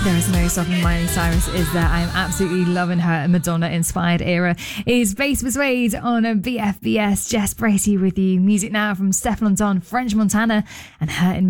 No stopping Miley Cyrus, is there? I'm absolutely loving her Madonna-inspired era. Is Bass Persuade on a BFBS. Jess Bracey with you. Music now from Stefflon Don, French Montana, and Hurt in